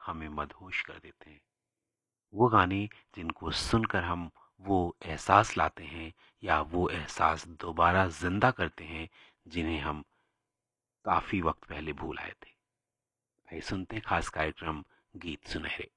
हमें मदहोश कर देते हैं। वो गाने जिनको सुनकर हम वो एहसास लाते हैं या वो एहसास दोबारा ज़िंदा करते हैं जिन्हें हम काफ़ी वक्त पहले भूल आए थे। आइए सुनते हैं खास कार्यक्रम गीत सुनहरे।